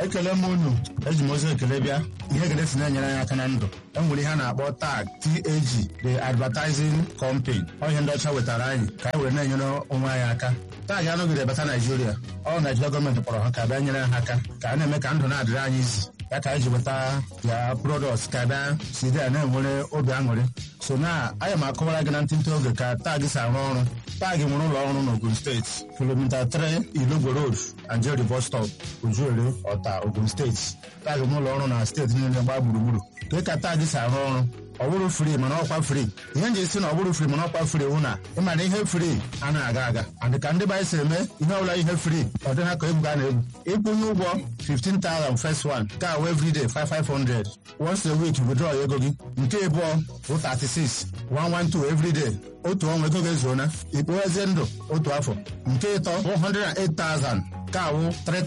ekele m unu eji m ozi ekele bịa ihe gede si na-enyere anyị aka na ndụ enwere ihe a na-akpọ tag TAG the advertising company ihe ndị ọcha wetara anyị ka anyị were na-enyere onwe anyị aka tag anọgide bata Naijiria Naijiria gọọmenti kpọrọ ha ka bịa nyere ha aka ka a na-eme ka ndụ na-adịrị anyị izi ya ka anyị ji weta ya products ka bịa si dị a na-enwere obi aṅụrị so na anyị ma akọwara gị na ntịntị oge ka tag si arụ ọrụ tag nwere ụlọ ọrụ n'Ogun steeti kilomita 3 Ilogbo Road Anjeri bus stop Ojuere Ọta Ogun steeti tag nwere ụlọ ọrụ na steeti niile gbaa gburugburu ka tag si arụ ọrụ ọ bụrụ free mana ọkwa free ihe nji esi na ọ bụrụ free mana ọkwa free hụ na ịmana ihe free a na-aga aga and ka ndị be si eme ihe ọbụla ihe free ọ dị ha ka egwu ga na-egwu ịkwụnye ụgwọ 15,000 first one ka awụ everyday 500 once a week withdraw ego gị nke ịbụọ bụ 36 112 everyday otu ọnwa ego ga-ezuona ikpoghezie ndụ otu afọ nke ịtọ 108,000 ka awụ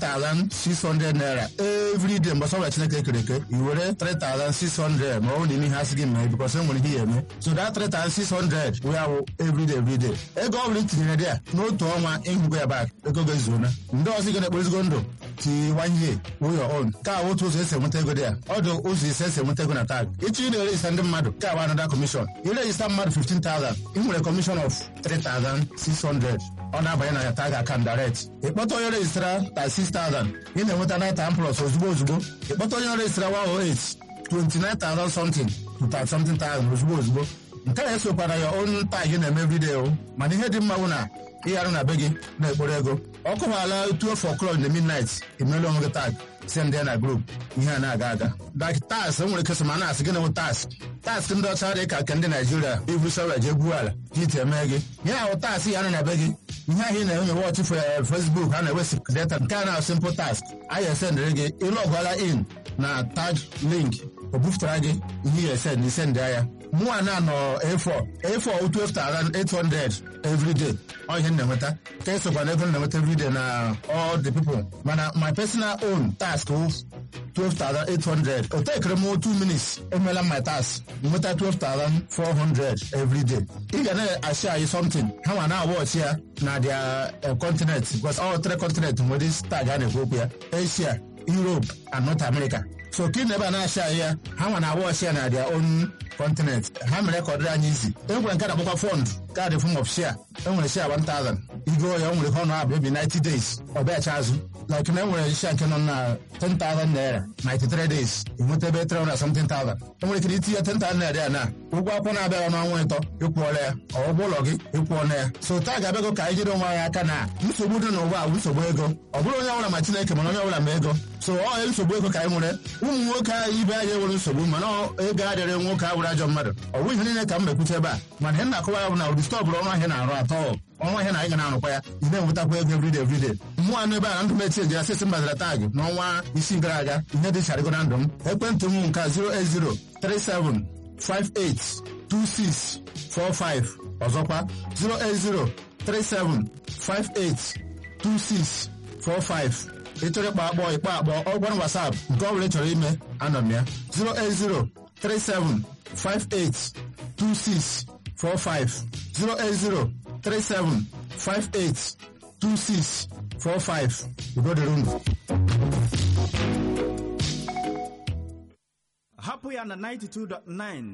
3,600 naira everyday mgbe sọbụla Chineke kere eke i were 3,600 ma ọ bụ n'ime ihe asị gị mee bikọs enwere ihe ya eme so that 3,600 wee awụ everyday ego ọ bụla itinyere dị ya n'otu ọnwa ịhụgo ya bak ego ga-ezuona ndị ọzọ ị na-ekpozigo ndụ tiwanye your own ka awụ otu ụzọ esi enweta ego dị ya ọ dị ụzọ ise esi enweta ego na tag ịchọ ị na-erejista ndị mmadụ ka awụ another commission irejista mmadụ 15,000 ị nwere commission of 3,600 ọ na-abanye na ya tag account direct ịkpọta onye rejistara 36,000 ị na-enweta 9 plus ozugbo ịkpọta onye rejistara 108 29,000 something to 30 something thousand ozugbo nke a esokwara ya own tag ị na-eme everyday o mana ihe dị mma bụ na ịgharụ na be gị na-ekporo ego ọ kụwala 12 o'clock in the midnight imelu onwe gị tag send ya na group ihe a na-aga aga like task enwere ike ma na-asị gị na-enwe task ndị ọcha dị ka nke ndị Naijiria ibu sọra je gbuo ala ka ite eme gị ihe ahụ task ya nọ na be gị ihe ahụ ị na-enye wọchị Facebook ha na-ewesi data nke a na simple task anyị esendịrị gị ịlọgwala in na tag link o bufutara gị ihe isend ya mụa na nọ A4 12,800 everyday ọ ihe na-enweta ka esokwa na ego na-enweta everyday na all the people mana my personal own task 12,800 o tekere m 2 minutes emela my task nweta 12,400 everyday ị ga na-ashare anyị something ha ma na-awọchi ya na their continent because all 3 continent nwere tag a na-ekwu okwu ya Asia Europe and North America so ka ị na-ebe a na-ashare ya ha ma na-awọchi ya na their own continent ha mere ka ọ dịrị anyị izi enwere nke na-agbakwa fund kaadị form of share enwere share 1,000 igo ya o nwere ka ọ na-abụ ebi 90 days ọ bịacha azụ like na enwere share nke nọ na 10,000 naira 93 days enweta ebe 300 something thousand enwere ike itinye 10,000 naira ya na ụgwọ akwụkwọ na-abịa n'ọnwa ịtọ ịkwụọla ya ụgwọ ụlọ gị ịkwụọla ya so taa ga-abịago ka anyị jiri onwe anyị aka na nsogbu dị n'ụwa a nsogbu ego ọ bụrụ onye ọbụla ma Chineke mana onye ọbụla ma ego so ọ nsogbu ego ka anyị nwere ụmụ nwoke anyị ibe anyị nwere nsogbu mana ego adịrị nwoke a were ajọ mmadụ ọ bụ ihe niile ka m mekwuche ebe a mana ihe na-akọwa ya bụ na ụdịstọbụrụ ọnụ ahịa na-arụ atọ ọnwa ahịa na anyị ga na-arụkwa ya ị na-enwetakwa ego everyday mmụọ anụ ebe a na ndụ mechi eji asịsị mbazara tag n'ọnwa isii gara aga ihe dị charịgo na ndụ m ekwentị m nke 08037582645 ọzọkwa 08037582645 ịchọrọ ịkpa akpọ ọgwara WhatsApp nke ọ bụla ị chọrọ ime anọ m ya 08037582645 08037582645 udo dịrị unu. Hapụ ya na 92.9